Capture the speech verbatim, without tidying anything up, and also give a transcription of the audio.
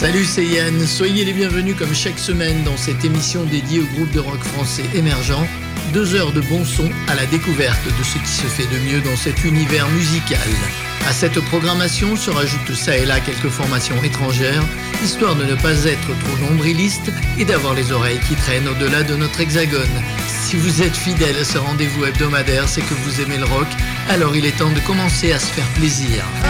Salut, c'est Yann. Soyez les bienvenus comme chaque semaine dans cette émission dédiée au groupe de rock français émergent. Deux heures de bon son à la découverte de ce qui se fait de mieux dans cet univers musical. À cette programmation se rajoutent ça et là quelques formations étrangères, histoire de ne pas être trop nombriliste et d'avoir les oreilles qui traînent au-delà de notre hexagone. Si vous êtes fidèle à ce rendez-vous hebdomadaire, c'est que vous aimez le rock, alors il est temps de commencer à se faire plaisir.